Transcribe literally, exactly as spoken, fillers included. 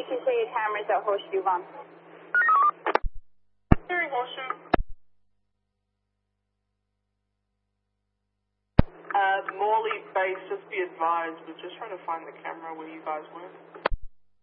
you say your cameras at Horseshoe Run? Hearing Horseshoe. Uh, Morley Base, just be advised, we're just trying to find the camera where you guys went.